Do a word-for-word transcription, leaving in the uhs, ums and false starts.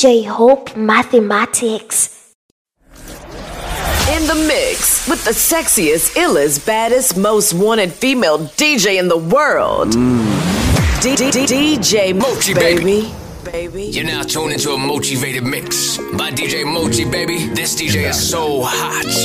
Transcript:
J Hope Mathematics. In the mix with the sexiest, illest, baddest, most wanted female D J in the world. Mm. D- D- D- DJ Mochi, baby. baby. Baby. You're now tuned into a motivated mix by D J Mochi, baby. This D J is so hot.